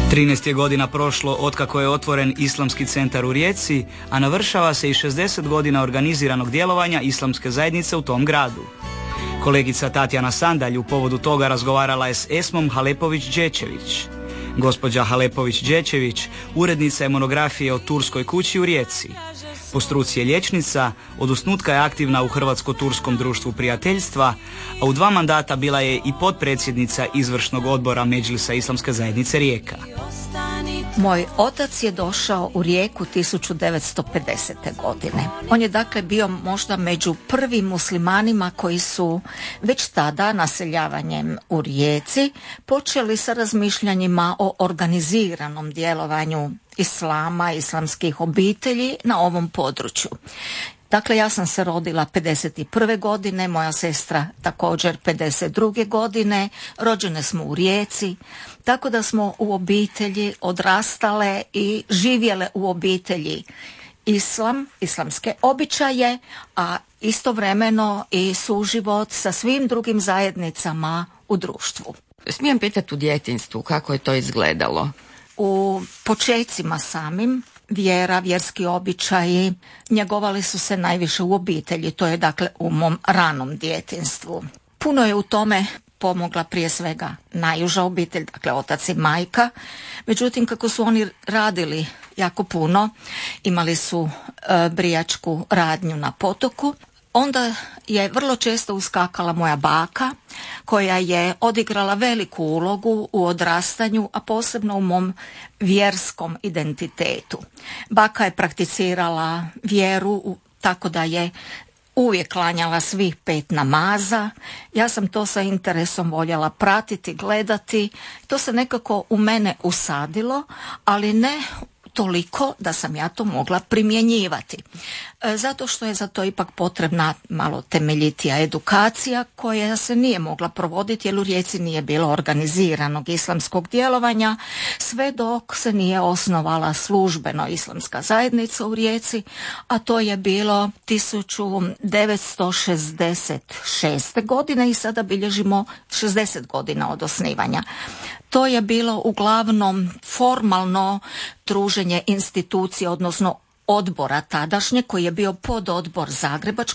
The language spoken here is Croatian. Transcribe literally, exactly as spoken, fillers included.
trinaest je godina prošlo otkako je otvoren Islamski centar u Rijeci, a navršava se i šezdeset godina organiziranog djelovanja islamske zajednice u tom gradu. Kolegica Tatjana Sandalj u povodu toga razgovarala je s Esmom Halepović-Đečević. Gospođa Halepović-Đečević urednica je monografije o Turskoj kući u Rijeci. Po struci je liječnica, od osnutka je aktivna u Hrvatsko-turskom društvu prijateljstva, a u dva mandata bila je i potpredsjednica izvršnog odbora Medžlisa Islamske zajednice Rijeka. Moj otac je došao u Rijeku tisuću devetsto pedesete. godine. On je dakle bio možda među prvim muslimanima koji su već tada naseljavanjem u Rijeci počeli sa razmišljanjima o organiziranom djelovanju islama, islamskih obitelji na ovom području. Dakle, ja sam se rodila pedeset prve. godine, moja sestra također pedeset druge. godine, rođene smo u Rijeci, tako da smo u obitelji odrastale i živjele u obitelji islam, islamske običaje, a istovremeno i suživot sa svim drugim zajednicama u društvu. Smijem pitati u djetinjstvu kako je to izgledalo? U počecima samim vjera, vjerski običaji njegovali su se najviše u obitelji, to je dakle u mom ranom djetinjstvu. Puno je u tome pomogla prije svega najuža obitelj, dakle otac i majka, međutim kako su oni radili jako puno, imali su e, brijačku radnju na potoku, onda je vrlo često uskakala moja baka koja je odigrala veliku ulogu u odrastanju, a posebno u mom vjerskom identitetu. Baka je prakticirala vjeru tako da je uvijek klanjala svih pet namaza. Ja sam to sa interesom voljela pratiti, gledati. To se nekako u mene usadilo, ali ne toliko da sam ja to mogla primjenjivati. E, zato što je za to ipak potrebna malo temeljitija edukacija koja se nije mogla provoditi jer u Rijeci nije bilo organiziranog islamskog djelovanja sve dok se nije osnovala službeno islamska zajednica u Rijeci, a to je bilo tisuću devetsto šezdeset šeste. godine i sada bilježimo šezdeset godina od osnivanja. To je bilo uglavnom formalno druženje institucije, odnosno odbora tadašnje koji je bio pododbor Zagrebačkog